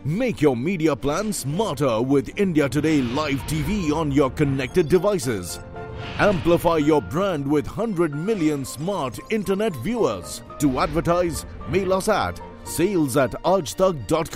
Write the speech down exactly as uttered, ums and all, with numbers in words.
Make your media plan smarter with India Today Live T V on your connected devices. Amplify your brand with one hundred million smart internet viewers. To advertise, mail us at sales at aajtak dot com.